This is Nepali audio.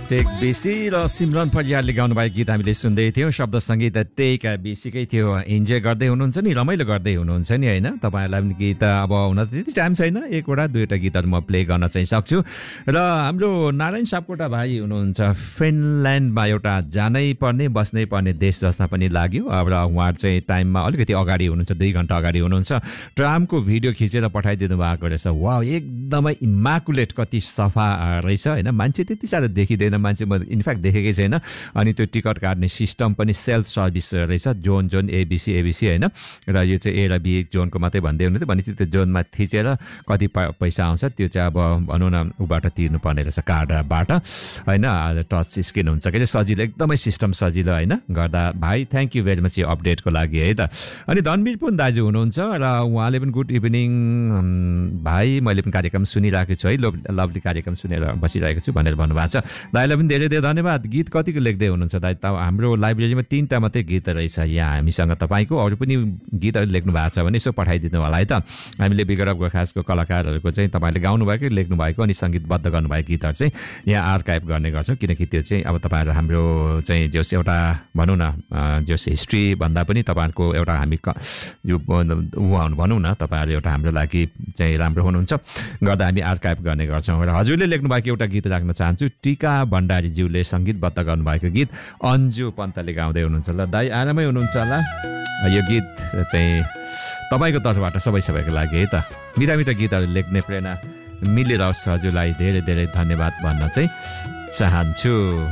टेक बेसी र सिमरन परियारले गाउनुभएको गीत हामीले सुन्दै थियौँ। शब्द सङ्गीत टेक बेसीकै थियो। इन्जोय गर्दै हुनुहुन्छ नि, रमाइलो गर्दै हुनुहुन्छ नि होइन। तपाईँहरूलाई पनि गीत अब हुन त त्यति टाइम छैन, एकवटा दुईवटा गीतहरू म प्ले गर्न चाहिँ सक्छु। र हाम्रो नारायण सापकोटा भाइ हुनुहुन्छ फिनल्यान्डमा, एउटा जानै पर्ने बस्नै पर्ने देश जस्ता पनि लाग्यो। अब उहाँ चाहिँ टाइममा अलिकति अगाडि हुनुहुन्छ, 2 घन्टा अगाडि हुनुहुन्छ। ट्रामको भिडियो खिचेर पठाइदिनु भएको रहेछ। वाउ, एकदमै इमाकुलेट, कति सफा रहेछ होइन। मान्छे त्यति साह्रो देखिँदैन, मान्छे म इनफ्याक्ट देखेकै छैन। अनि त्यो टिकट काट्ने सिस्टम पनि सेल्फ सर्भिस रहेछ, जोन एबिसी होइन। र यो चाहिँ ए र बी जोनको मात्रै भन्दै हुनुहुन्थ्यो। भनेपछि त्यो जोनमा थिचेर कति पैसा आउँछ त्यो चाहिँ अब भनौँ न ऊबाट तिर्नुपर्ने रहेछ, कार्डबाट होइन। टच स्क्रिन हुन्छ कि सजिलो, एकदमै सिस्टम सजिलो होइन गर्दा। भाइ थ्याङ्क यू भेरी मच यो अपडेटको लागि है त। अनि धनवीर पुन दाजु हुनुहुन्छ र उहाँले पनि गुड इभिनिङ भाइ, मैले पनि कार्यक्रम सुनिरहेको छु है, लभली कार्यक्रम सुनेर बसिरहेको छु भनेर भन्नुभएको छ। दाइलाई पनि धेरै धेरै धन्यवाद। गीत कतिको लेख्दै हुनुहुन्छ दाइ? त हाम्रो लाइब्रेरीमा 3टा मात्रै गीत रहेछ यहाँ हामीसँग। तपाईँको अरू पनि गीतहरू लेख्नु भएको छ भने यसो पठाइदिनु होला है त। हामीले विगत गोर्खासको कलाकारहरूको चाहिँ तपाईँले गाउनुभएको, लेख्नुभएको अनि सङ्गीतबद्ध गर्नुभएको गीतहरू चाहिँ यहाँ आर्काइभ गर्ने गर्छौँ। किनकि त्यो चाहिँ अब तपाईँहरू हाम्रो चाहिँ जस एउटा भनौँ न जस हिस्ट्री भन्दा पनि तपाईँहरूको एउटा हामी यो भनौँ न तपाईँहरू एउटा हाम्रो लागि चाहिँ राम्रो हुनुहुन्छ गर्दा हामी आर्काइभ गर्ने गर्छौँ। र हजुरले लेख्नुभएको एउटा गीत राख्न चाहन्छु। टिका भण्डारीज्यूले सङ्गीतबद्ध गर्नुभएको गीत अन्जु पन्तले गाउँदै हुनुहुन्छ। ल दाइ आरामै हुनुहुन्छ होला? यो गीत चाहिँ तपाईँको तर्फबाट सबैको लागि है त। मिठा मिठा गीतहरू लेख्ने प्रेरणा मिलिरहोस्। हजुरलाई धेरै धेरै धन्यवाद भन्न चाहिँ चाहन्छु।